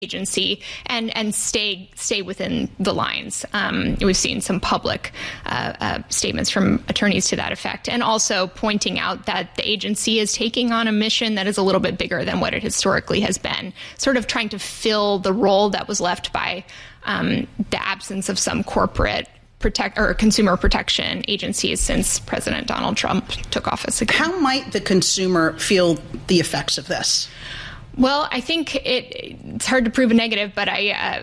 agency and stay within the lines. We've seen some public statements from attorneys to that effect, and also pointing out that the agency is taking on a mission that is a little bit bigger than what it historically has been, sort of trying to fill the role that was left by the absence of some corporate consumer protection agencies since President Donald Trump took office again. How might the consumer feel the effects of this? Well, I think it's hard to prove a negative, but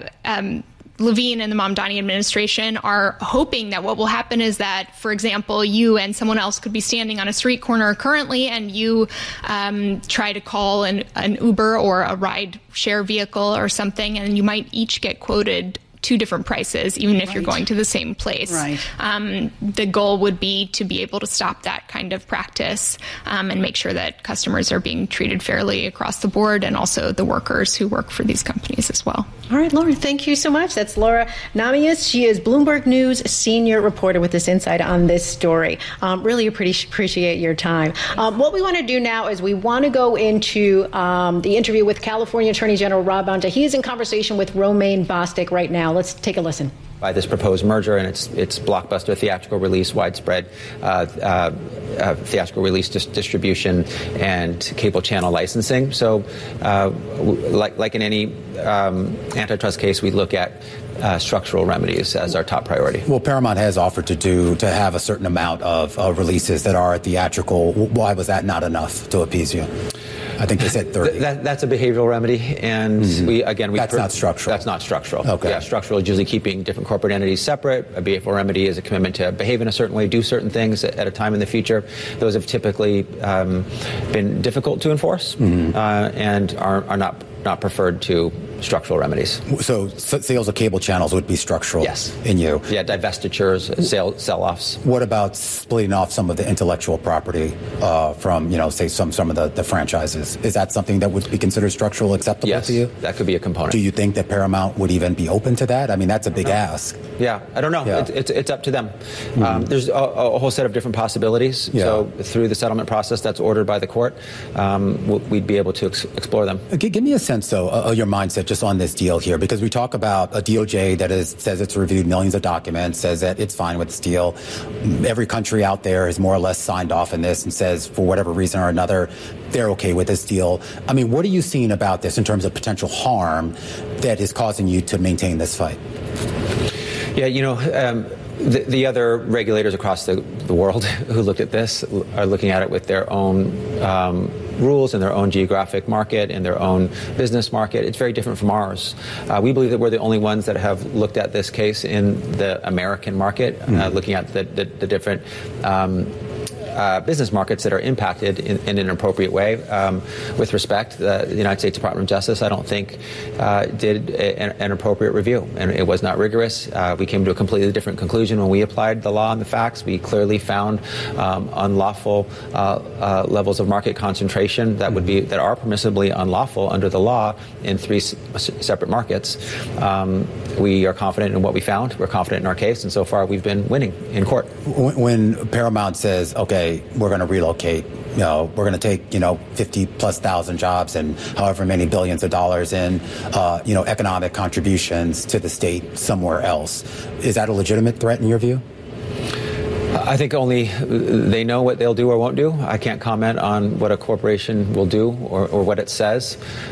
Levine and the Mamdani administration are hoping that what will happen is that, for example, you and someone else could be standing on a street corner currently, and you try to call an Uber or a ride share vehicle or something, and you might each get quoted two different prices, even if you're going to the same place. Right. The goal would be to be able to stop that kind of practice and make sure that customers are being treated fairly across the board, and also the workers who work for these companies as well. All right, Laura, thank you so much. That's Laura Namias. She is Bloomberg News senior reporter with this insight on this story. Really appreciate your time. What we want to do now is we want to go into the interview with California Attorney General Rob Bonta. He is in conversation with Romaine Bostick right now. Let's take a listen. By this proposed merger and its blockbuster theatrical release, widespread theatrical release distribution, and cable channel licensing. So, like in any antitrust case, we look at structural remedies as our top priority. Well, Paramount has offered to have a certain amount of releases that are theatrical. Why was that not enough to appease you? I think they said 30. That's a behavioral remedy, and that's not structural. That's not structural. Okay. Yeah, structural is usually keeping different corporate entities separate. A behavioral remedy is a commitment to behave in a certain way, do certain things at a time in the future. Those have typically been difficult to enforce, and are not preferred to structural remedies. So sales of cable channels would be structural. Yes. In you. Yeah, divestitures, sell-offs. What about splitting off some of the intellectual property from, say some of the franchises? Is that something that would be considered structural acceptable to you? Yes, that could be a component. Do you think that Paramount would even be open to that? I mean, that's a big ask. Yeah, I don't know. Yeah. It's up to them. There's a whole set of different possibilities. Yeah. So through the settlement process that's ordered by the court, we'd be able to explore them. Give me a sense, though, of your mindset just on this deal here, because we talk about a DOJ that says it's reviewed millions of documents, says that it's fine with this deal. Every country out there has more or less signed off on this and says, for whatever reason or another, they're okay with this deal. I mean, what are you seeing about this in terms of potential harm that is causing you to maintain this fight? Yeah, the other regulators across the world who looked at this are looking at it with their own rules and their own geographic market and their own business market. It's very different from ours. We believe that we're the only ones that have looked at this case in the American market, looking at the different business markets that are impacted in an appropriate way. With respect, the United States Department of Justice, I don't think, did an appropriate review, and it was not rigorous. We came to a completely different conclusion when we applied the law and the facts. We clearly found unlawful levels of market concentration that are permissibly unlawful under the law in 3 separate markets. We are confident in what we found. We're confident in our case, and so far we've been winning in court. When Paramount says, okay, we're going to relocate, we're going to take, 50,000+ jobs and however many billions of dollars in, economic contributions to the state somewhere else. Is that a legitimate threat in your view? I think only they know what they'll do or won't do. I can't comment on what a corporation will do or what it says.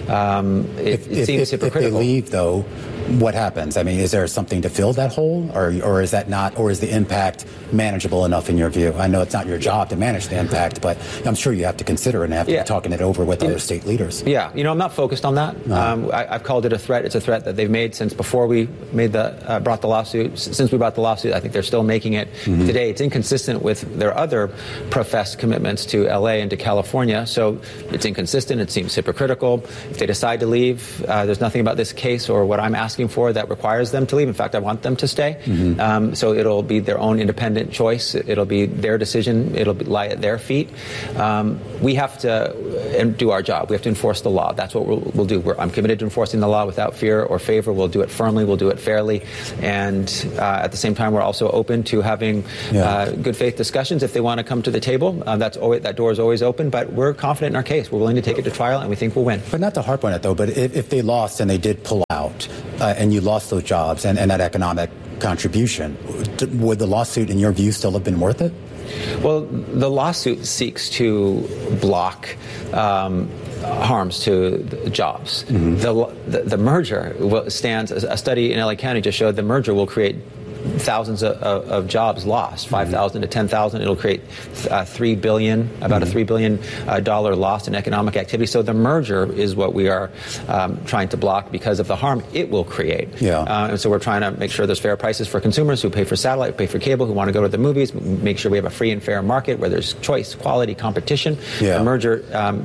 It seems hypocritical. If they leave, though, what happens? I mean, is there something to fill that hole, or is that not, or is the impact manageable enough in your view? I know it's not your job to manage the impact, but I'm sure you have to consider it and have to be talking it over with other state leaders. Yeah, I'm not focused on that. No. I've called it a threat. It's a threat that they've made since before we brought the lawsuit. Since we brought the lawsuit, I think they're still making it today. It's inconsistent with their other professed commitments to L.A. and to California, so it's inconsistent. It seems hypocritical. If they decide to leave, there's nothing about this case or what I'm asking asking for that requires them to leave. In fact, I want them to stay. So it'll be their own independent choice. It'll be their decision. It'll lie at their feet. We have to do our job. We have to enforce the law. That's what we'll do. I'm committed to enforcing the law without fear or favor. We'll do it firmly. We'll do it fairly. And at the same time, we're also open to having good faith discussions if they want to come to the table. That door is always open. But we're confident in our case. We're willing to take it to trial, and we think we'll win. But not to harp on it, though, but if they lost and they did pull out and you lost those jobs and that economic contribution, would the lawsuit, in your view, still have been worth it? Well, the lawsuit seeks to block harms to the jobs. The merger stands, a study in LA County just showed the merger will create thousands of jobs lost, 5,000 to 10,000. It'll create about a $3 billion loss in economic activity. So the merger is what we are trying to block because of the harm it will create. And so we're trying to make sure there's fair prices for consumers who pay for satellite, who pay for cable, who want to go to the movies, make sure we have a free and fair market where there's choice, quality, competition. The merger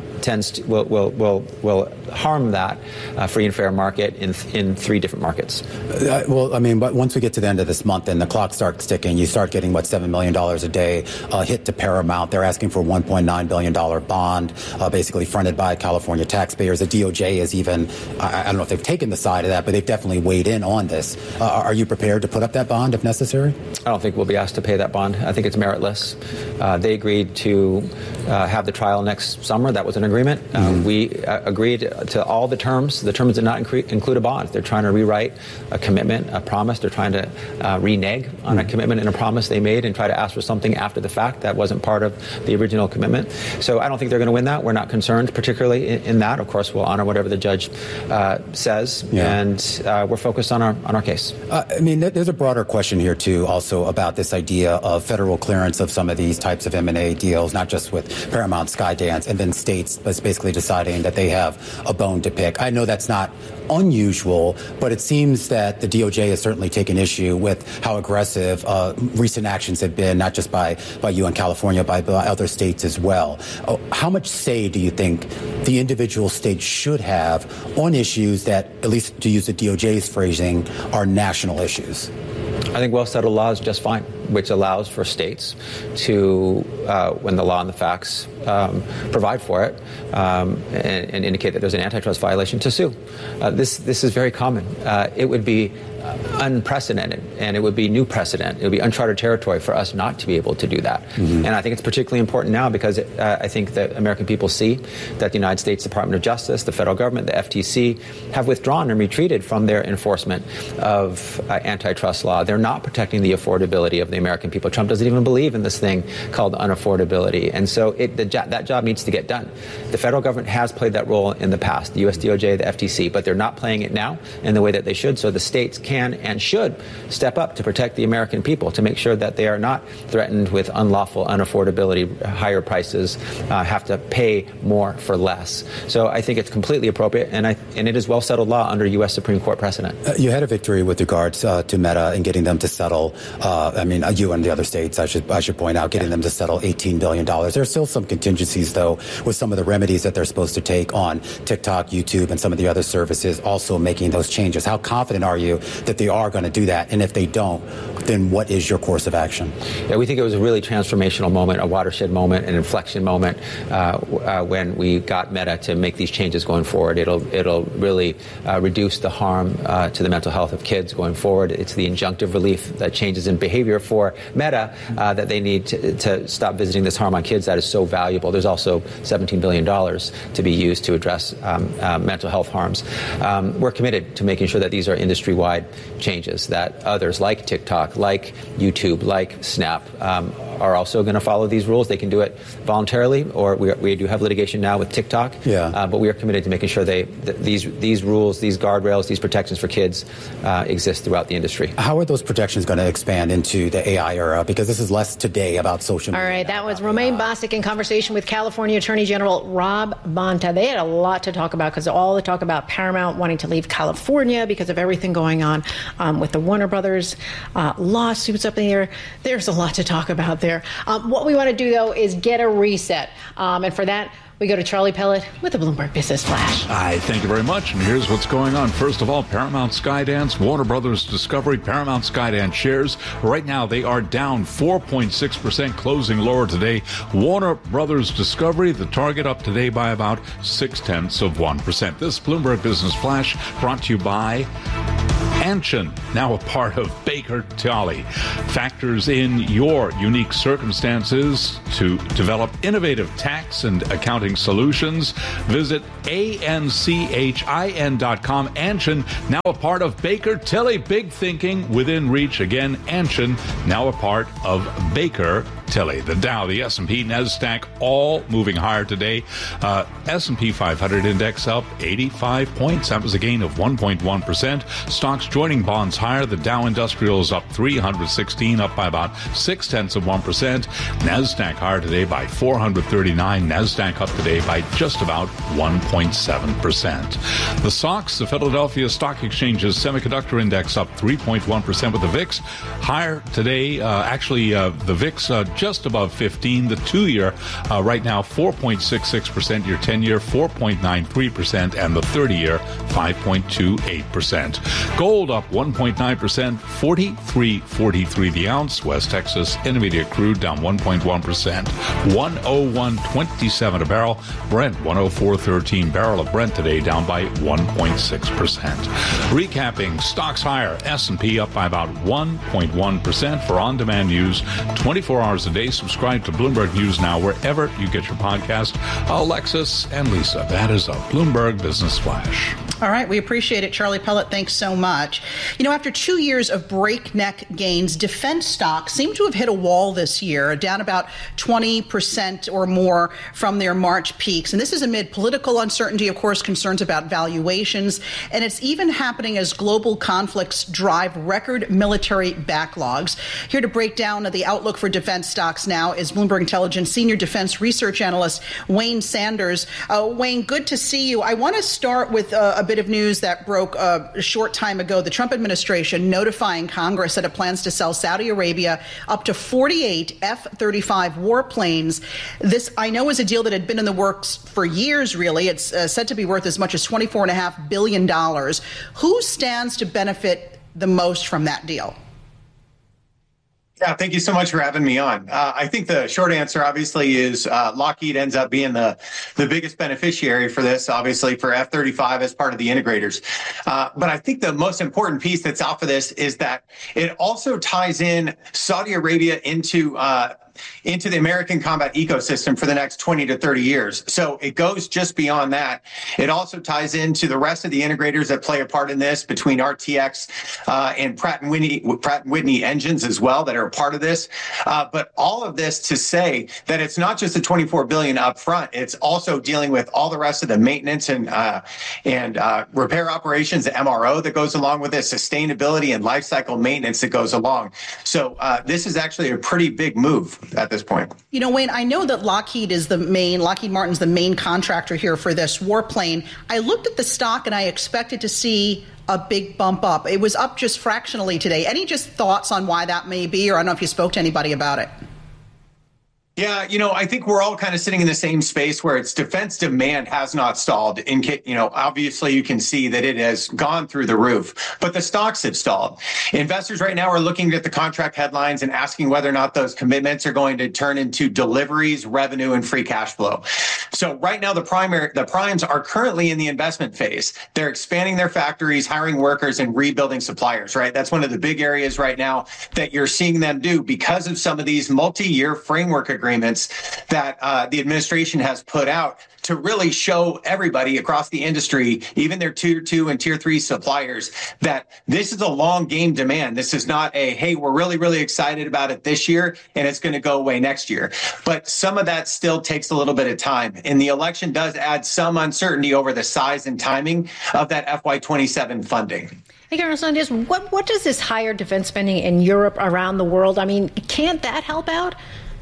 will harm that free and fair market in 3 different markets. But once we get to the end of this month and the clock starts ticking, you start getting, $7 million a day hit to Paramount. They're asking for a $1.9 billion bond, basically fronted by California taxpayers. The DOJ is even, I don't know if they've taken the side of that, but they've definitely weighed in on this. Are you prepared to put up that bond if necessary? I don't think we'll be asked to pay that bond. I think it's meritless. They agreed to have the trial next summer. That was an agreement. We agreed to all the terms. The terms did not include a bond. They're trying to rewrite a commitment, a promise. They're trying to renege on a commitment and a promise they made and try to ask for something after the fact that wasn't part of the original commitment. So I don't think they're going to win that. We're not concerned particularly in that. Of course, we'll honor whatever the judge says, and we're focused on our case. There's a broader question here, too, also about this idea of federal clearance of some of these types of M&A deals, not just with Paramount, Skydance, and then states basically deciding that they have a bone to pick. I know that's not unusual, but it seems that the DOJ has certainly taken issue with how aggressive recent actions have been, not just by you in California, by other states as well. How much say do you think the individual states should have on issues that, at least to use the DOJ's phrasing, are national issues? I think well-settled law is just fine, which allows for states to, when the law and the facts provide for it, and indicate that there's an antitrust violation, to sue. This is very common. It would be unprecedented, and it would be new precedent. It would be uncharted territory for us not to be able to do that. And I think it's particularly important now because I think that American people see that the United States Department of Justice, the federal government, the FTC have withdrawn and retreated from their enforcement of antitrust law. They're not protecting the affordability of the American people. Trump doesn't even believe in this thing called unaffordability. And so that job needs to get done. The federal government has played that role in the past, the U.S. DOJ, the FTC, but they're not playing it now in the way that they should. So the states can and should step up to protect the American people, to make sure that they are not threatened with unlawful unaffordability, higher prices, have to pay more for less. So I think it's completely appropriate, and it is well-settled law under U.S. Supreme Court precedent. You had a victory with regards to Meta and getting them to settle. You and the other states, I should point out, getting them to settle $18 billion. There are still some contingencies, though, with some of the remedies that they're supposed to take on TikTok, YouTube, and some of the other services also making those changes. How confident are you that they are going to do that? And if they don't, then what is your course of action? Yeah, we think it was a really transformational moment, a watershed moment, an inflection moment when we got Meta to make these changes going forward. It'll really reduce the harm to the mental health of kids going forward. It's the injunctive relief that changes in behavior for Meta that they need to stop visiting this harm on kids that is so valuable. There's also $17 billion to be used to address mental health harms. We're committed to making sure that these are industry-wide changes, that others like TikTok, like YouTube, like Snap are also going to follow these rules. They can do it voluntarily, or we do have litigation now with TikTok. But we are committed to making sure these rules, these guardrails, these protections for kids exist throughout the industry. How are those protections going to expand into the AI era? Because this is less today about social media. All right, that was Romaine Bostick in conversation with California Attorney General Rob Bonta. They had a lot to talk about because all the talk about Paramount wanting to leave California because of everything going on with the Warner Brothers lawsuits up in the air. There's a lot to talk about there. What we want to do, though, is get a reset. And for that, We go to Charlie Pellet with the Bloomberg Business Flash. Hi, thank you very much. And here's what's going on. First of all, Paramount Skydance, Warner Brothers Discovery, Paramount Skydance shares. Right now, they are down 4.6%, closing lower today. Warner Brothers Discovery, the target up today by about 0.6%. This Bloomberg Business Flash brought to you by Anshin, now a part of Baker Tilly, factors in your unique circumstances to develop innovative tax and accounting solutions. Visit ANCHIN.com. Anshin, now a part of Baker Tilly. Big thinking within reach. Again, Anshin, now a part of Baker Tilly. The Dow, the S&P, NASDAQ, all moving higher today. S&P 500 index up 85 points. That was a gain of 1.1%. Stocks joining bonds higher. The Dow Industrial is up 316, up by about 0.6%. NASDAQ higher today by 439. NASDAQ up today by just about 1.7%. The SOX, the Philadelphia Stock Exchange's semiconductor index up 3.1% with the VIX higher today. The VIX just above 15. The 2-year right now 4.66%. Your 10-year 4.93%, and the 30-year 5.28%. Gold up 1.9%, 43.43 the ounce. West Texas Intermediate crude down 1.1%, 101.27 a barrel. Brent 104.13 barrel of Brent today down by 1.6%. Recapping, stocks higher. S&P up by about 1.1%. For on-demand news 24 hours a day, subscribe to Bloomberg News Now wherever you get your podcast. Alexis and Lisa, that is a Bloomberg Business Flash. All right, we appreciate it. Charlie Pellet, thanks so much. You know, after 2 years of breakneck gains, defense stocks seem to have hit a wall this year, down about 20% or more from their March peaks. And this is amid political uncertainty, of course, concerns about valuations. And it's even happening as global conflicts drive record military backlogs. Here to break down the outlook for defense stocks now is Bloomberg Intelligence Senior Defense Research Analyst Wayne Sanders. Wayne, good to see you. I want to start with a bit of news that broke a short time ago. The Trump administration notifying Congress that it plans to sell Saudi Arabia up to 48 F-35 warplanes. This, I know, is a deal that had been in the works for years, really. It's said to be worth as much as $24.5 billion. Who stands to benefit the most from that deal? Yeah, thank you so much for having me on. I think the short answer, obviously, is Lockheed ends up being the biggest beneficiary for this, obviously, for F-35 as part of the integrators. But I think the most important piece that's out for this is that it also ties in Saudi Arabia into the American combat ecosystem for the next 20 to 30 years. So it goes just beyond that. It also ties into the rest of the integrators that play a part in this, between RTX and Pratt & Whitney engines as well, that are a part of this. But all of this to say that it's not just the $24 billion up front. It's also dealing with all the rest of the maintenance and repair operations, the MRO that goes along with it, sustainability and lifecycle maintenance that goes along. So this is actually a pretty big move at this point. You know, Wayne, I know that Lockheed Martin's the main contractor here for this warplane. I looked at the stock and I expected to see a big bump up. It was up just fractionally today. Any just thoughts on why that may be, or I don't know if you spoke to anybody about it? Yeah, I think we're all kind of sitting in the same space where its defense demand has not stalled. Obviously you can see that it has gone through the roof, but the stocks have stalled. Investors right now are looking at the contract headlines and asking whether or not those commitments are going to turn into deliveries, revenue, and free cash flow. So right now, the primes are currently in the investment phase. They're expanding their factories, hiring workers, and rebuilding suppliers, right? That's one of the big areas right now that you're seeing them do because of some of these multi-year framework agreements that the administration has put out to really show everybody across the industry, even their tier 2 and tier 3 suppliers, that this is a long game demand. This is not hey, we're really, really excited about it this year and it's going to go away next year. But some of that still takes a little bit of time. And the election does add some uncertainty over the size and timing of that FY27 funding. Hey, Colonel Sanders, what does this higher defense spending in Europe, around the world, can't that help out?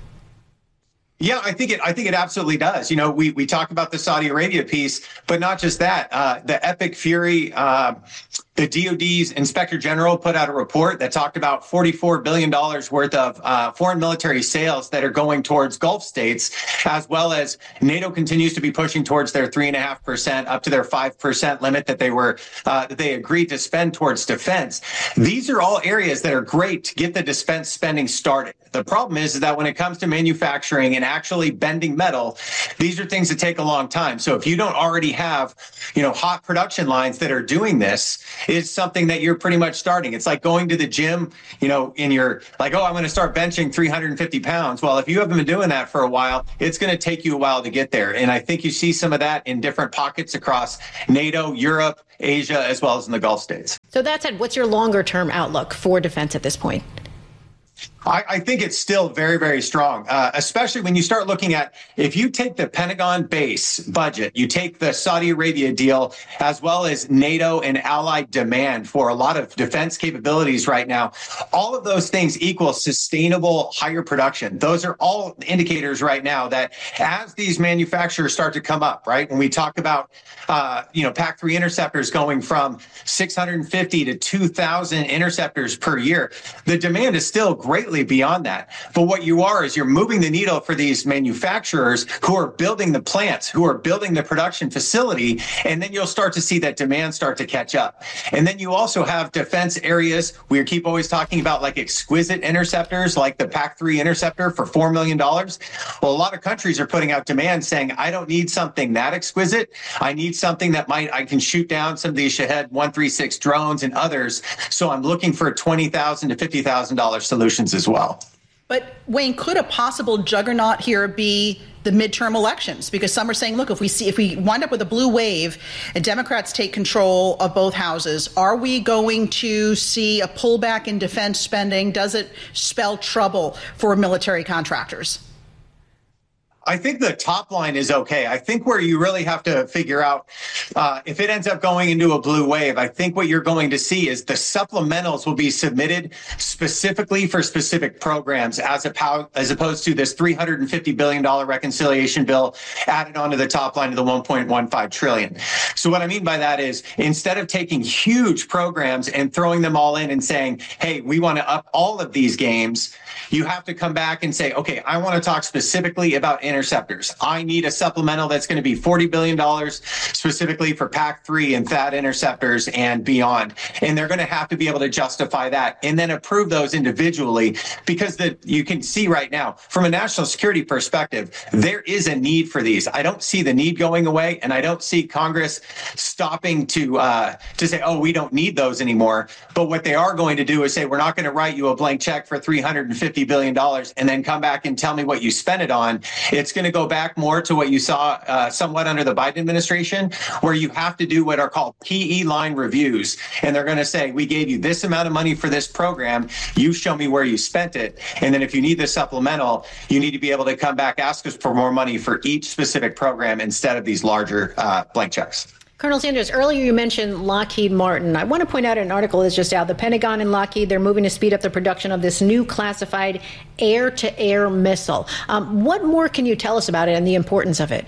Yeah, I think it absolutely does. We talk about the Saudi Arabia piece, but not just that. The Epic Fury the DoD's Inspector General put out a report that talked about $44 billion worth of foreign military sales that are going towards Gulf states, as well as NATO continues to be pushing towards their 3.5% up to their 5% limit that they agreed to spend towards defense. These are all areas that are great to get the defense spending started. The problem is that when it comes to manufacturing and actually bending metal, these are things that take a long time. So if you don't already have, hot production lines that are doing this, it's something that you're pretty much starting. It's like going to the gym, and you're like, oh, I'm going to start benching 350 pounds. Well, if you haven't been doing that for a while, it's going to take you a while to get there. And I think you see some of that in different pockets across NATO, Europe, Asia, as well as in the Gulf states. So that said, what's your longer term outlook for defense at this point? I think it's still very, very strong, especially when you start looking at, if you take the Pentagon base budget, you take the Saudi Arabia deal, as well as NATO and allied demand for a lot of defense capabilities right now, all of those things equal sustainable higher production. Those are all indicators right now that as these manufacturers start to come up, right, when we talk about, PAC-3 interceptors going from 650 to 2,000 interceptors per year, the demand is still greatly beyond that. But what you're moving the needle for these manufacturers who are building the plants, who are building the production facility, and then you'll start to see that demand start to catch up. And then you also have defense areas. We keep always talking about like exquisite interceptors, like the PAC-3 interceptor for $4 million. Well, a lot of countries are putting out demand saying, I don't need something that exquisite. I need something that I can shoot down some of these Shahed 136 drones and others. So I'm looking for $20,000 to $50,000 solutions as well. But Wayne, could a possible juggernaut here be the midterm elections? Because some are saying, look, if we wind up with a blue wave and Democrats take control of both houses, are we going to see a pullback in defense spending? Does it spell trouble for military contractors? I think the top line is okay. I think where you really have to figure out if it ends up going into a blue wave, I think what you're going to see is the supplementals will be submitted specifically for specific programs as opposed to this $350 billion reconciliation bill added onto the top line of the $1.15 trillion. So what I mean by that is instead of taking huge programs and throwing them all in and saying, hey, we want to up all of these games, you have to come back and say, okay, I want to talk specifically about interceptors. I need a supplemental that's going to be $40 billion specifically for PAC-3 and THAAD interceptors and beyond. And they're going to have to be able to justify that and then approve those individually, because you can see right now from a national security perspective, there is a need for these. I don't see the need going away, and I don't see Congress stopping to say, oh, we don't need those anymore. But what they are going to do is say, we're not going to write you a blank check for $350 billion and then come back and tell me what you spent it on. It's going to go back more to what you saw somewhat under the Biden administration, where you have to do what are called PE line reviews. And they're going to say, we gave you this amount of money for this program. You show me where you spent it. And then if you need the supplemental, you need to be able to come back, ask us for more money for each specific program instead of these larger blank checks. Colonel Sanders, earlier you mentioned Lockheed Martin. I want to point out an article that's just out. The Pentagon and Lockheed, they're moving to speed up the production of this new classified air-to-air missile. What more can you tell us about it and the importance of it?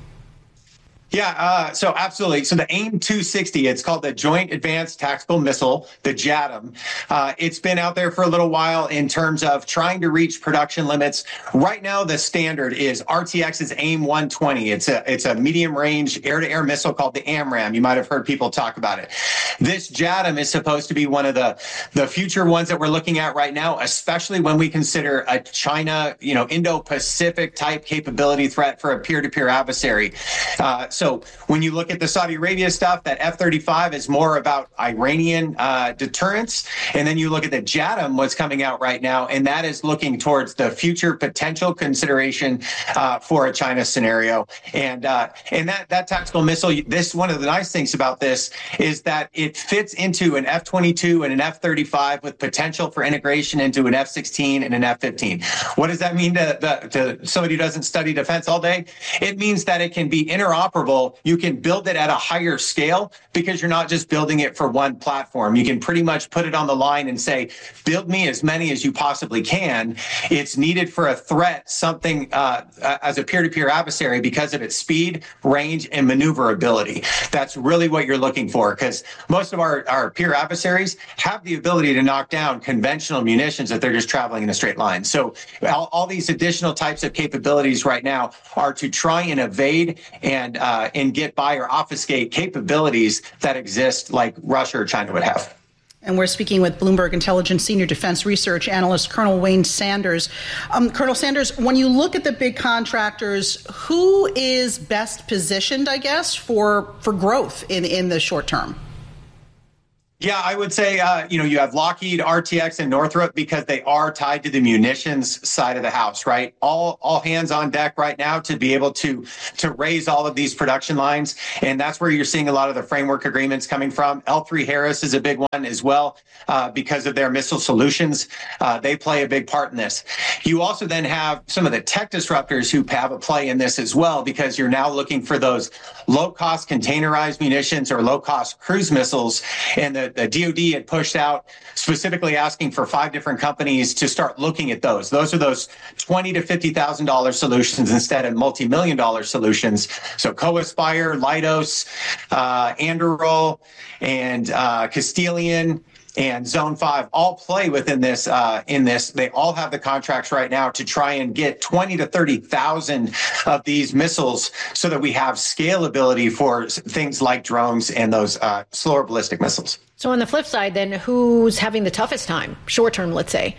Yeah, so absolutely. So the AIM-260, it's called the Joint Advanced Tactical Missile, the JATM. It's been out there for a little while in terms of trying to reach production limits. Right now, the standard is RTX's AIM-120. It's a medium-range air-to-air missile called the AMRAAM. You might have heard people talk about it. This JATM is supposed to be one of the future ones that we're looking at right now, especially when we consider a China, Indo-Pacific type capability threat for a peer-to-peer adversary. So when you look at the Saudi Arabia stuff, that F-35 is more about Iranian deterrence. And then you look at the JATM, what's coming out right now, and that is looking towards the future potential consideration for a China scenario. And that tactical missile, one of the nice things about this is that it fits into an F-22 and an F-35 with potential for integration into an F-16 and an F-15. What does that mean to somebody who doesn't study defense all day? It means that it can be interoperable maneuverable. You can build it at a higher scale because you're not just building it for one platform. You can pretty much put it on the line and say, build me as many as you possibly can. It's needed for a threat, something as a peer-to-peer adversary because of its speed, range, and maneuverability. That's really what you're looking for, because most of our peer adversaries have the ability to knock down conventional munitions if they're just traveling in a straight line. So all these additional types of capabilities right now are to try and evade and get by or obfuscate capabilities that exist like Russia or China would have. And we're speaking with Bloomberg Intelligence Senior Defense Research Analyst Colonel Wayne Sanders. Colonel Sanders, when you look at the big contractors, who is best positioned, I guess, for growth in the short term? Yeah, I would say, you have Lockheed, RTX, and Northrop because they are tied to the munitions side of the house, right? All hands on deck right now to be able to raise all of these production lines. And that's where you're seeing a lot of the framework agreements coming from. L3Harris is a big one as well because of their missile solutions. They play a big part in this. You also then have some of the tech disruptors who have a play in this as well because you're now looking for those low-cost containerized munitions or low-cost cruise missiles. And the DoD had pushed out specifically asking for 5 different companies to start looking at those. Those are those $20,000 to $50,000 solutions instead of multi-million-dollar solutions. So Co-Aspire, Leidos, Anduril, and Castilian, and Zone 5 all play within this. They all have the contracts right now to try and get 20 to 30,000 of these missiles so that we have scalability for things like drones and those slower ballistic missiles. So on the flip side, then, who's having the toughest time, short term, let's say?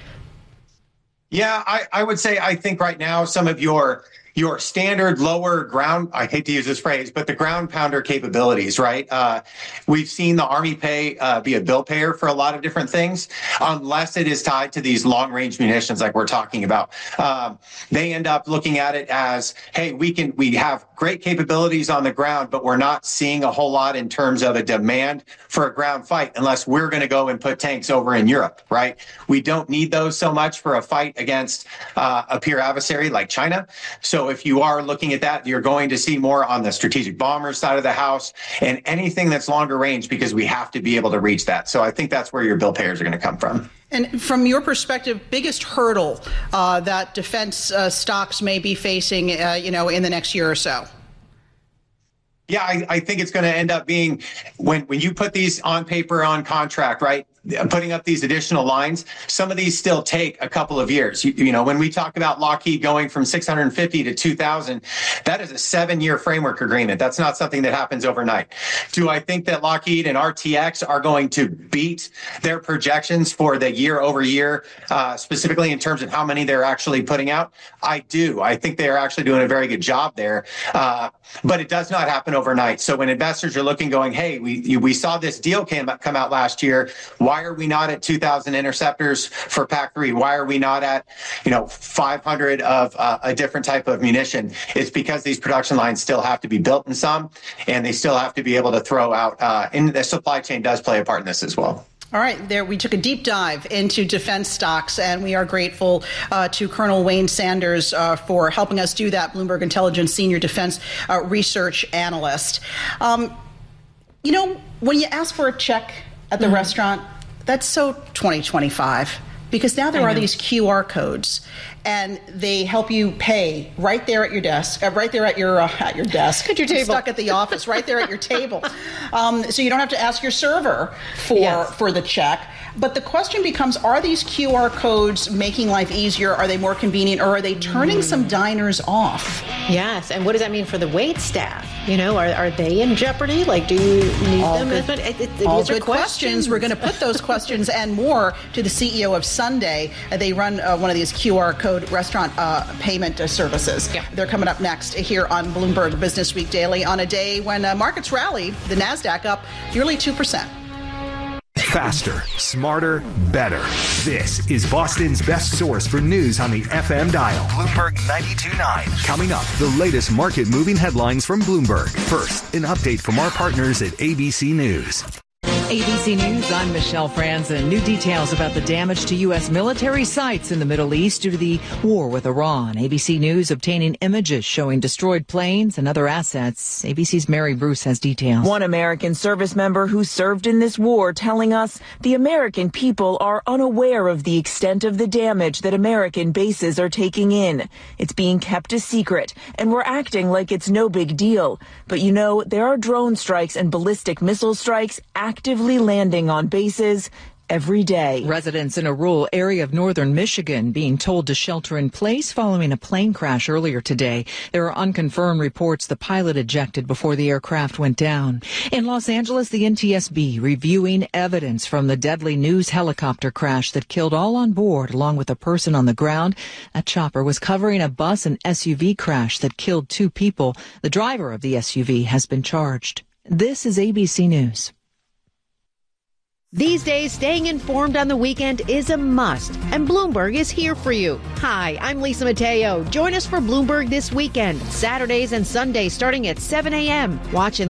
Yeah, I would say I think right now some of your standard lower ground, I hate to use this phrase, but the ground pounder capabilities, right? We've seen the Army be a bill payer for a lot of different things, unless it is tied to these long range munitions like we're talking about. They end up looking at it as, hey, we have great capabilities on the ground, but we're not seeing a whole lot in terms of a demand for a ground fight unless we're going to go and put tanks over in Europe, right? We don't need those so much for a fight against a peer adversary like China. So if you are looking at that, you're going to see more on the strategic bomber side of the house and anything that's longer range because we have to be able to reach that. So I think that's where your bill payers are going to come from. And from your perspective, biggest hurdle that defense stocks may be facing, in the next year or so? Yeah, I think it's going to end up being when you put these on paper, on contract, right? Putting up these additional lines, some of these still take a couple of years. When we talk about Lockheed going from 650 to 2,000, that is a 7-year framework agreement. That's not something that happens overnight. Do I think that Lockheed and RTX are going to beat their projections for the year over year, specifically in terms of how many they're actually putting out? I do. I think they are actually doing a very good job there. But it does not happen overnight. So when investors are looking, going, hey, we saw this deal come out last year. Why are we not at 2,000 interceptors for PAC-3? Why are we not at, 500 of a different type of munition? It's because these production lines still have to be built in some, and they still have to be able to throw out. And the supply chain does play a part in this as well. All right, there we took a deep dive into defense stocks, and we are grateful to Colonel Wayne Sanders for helping us do that, Bloomberg Intelligence Senior Defense Research Analyst. When you ask for a check at the restaurant, that's so 2025, because now there are these QR codes, and they help you pay right there at your desk, right there at your desk, at your table, stuck at the office, right there at your table. So you don't have to ask your server for the check. But the question becomes, are these QR codes making life easier? Are they more convenient, or are they turning some diners off? Yes, and what does that mean for the wait staff? Are they in jeopardy? Like, do you need them? All good questions. We're going to put those questions and more to the CEO of Sunday. They run one of these QR code restaurant payment services. Yeah. They're coming up next here on Bloomberg Business Week Daily on a day when markets rallied, the NASDAQ up nearly 2%. Faster, smarter, better. This is Boston's best source for news on the FM dial. Bloomberg 92.9. Coming up, the latest market-moving headlines from Bloomberg. First, an update from our partners at ABC News. ABC News, I'm Michelle Franzen. New details about the damage to U.S. military sites in the Middle East due to the war with Iran. ABC News obtaining images showing destroyed planes and other assets. ABC's Mary Bruce has details. One American service member who served in this war telling us the American people are unaware of the extent of the damage that American bases are taking in. It's being kept a secret, and we're acting like it's no big deal. But you know, there are drone strikes and ballistic missile strikes actively landing on bases every day. Residents in a rural area of northern Michigan being told to shelter in place following a plane crash earlier today. There are unconfirmed reports the pilot ejected before the aircraft went down. In Los Angeles, the NTSB reviewing evidence from the deadly news helicopter crash that killed all on board along with a person on the ground. That chopper was covering a bus and SUV crash that killed 2 people. The driver of the SUV has been charged. This is ABC News. These days, staying informed on the weekend is a must, and Bloomberg is here for you. Hi, I'm Lisa Mateo. Join us for Bloomberg This Weekend, Saturdays and Sundays starting at 7 a.m. Watch in